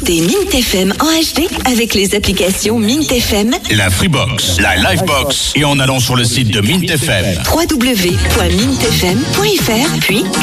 écoutez Mint FM en HD avec les applications Mint FM, la Freebox, la Livebox et en allant sur le site de Mint FM. www.mintfm.fr, puis